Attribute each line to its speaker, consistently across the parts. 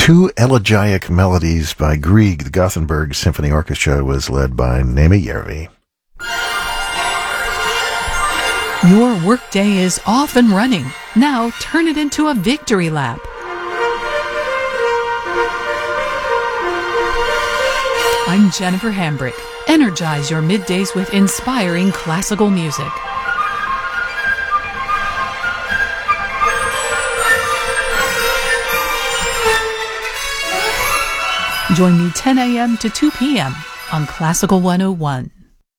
Speaker 1: Two elegiac melodies by Grieg. The Gothenburg Symphony Orchestra was led by Nemi Järvi.
Speaker 2: Your workday is off and running. Now turn it into a victory lap. I'm Jennifer Hambrick. Energize your middays with inspiring classical music. Join me 10 a.m. to 2 p.m. on Classical 101.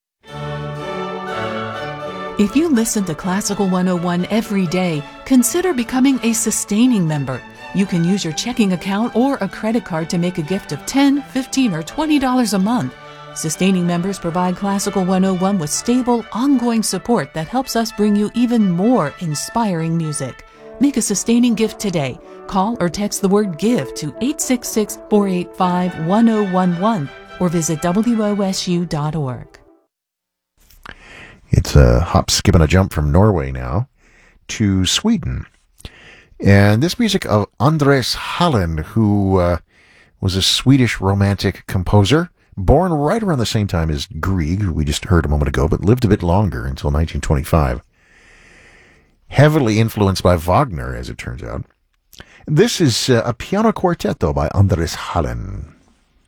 Speaker 2: If you listen to Classical 101 every day, consider becoming a sustaining member. You can use your checking account or a credit card to make a gift of $10, $15, or $20 a month. Sustaining members provide Classical 101 with stable, ongoing support that helps us bring you even more inspiring music. Make a sustaining gift today. Call or text the word GIVE to 866-485-1011 or visit WOSU.org.
Speaker 1: It's a hop, skip, and a jump from Norway now to Sweden. And this music of Andres Hallén, who was a Swedish romantic composer, born right around the same time as Grieg, who we just heard a moment ago, but lived a bit longer until 1925. Heavily influenced by Wagner, as it turns out. This is a piano quartet, though, by Andres Hallén.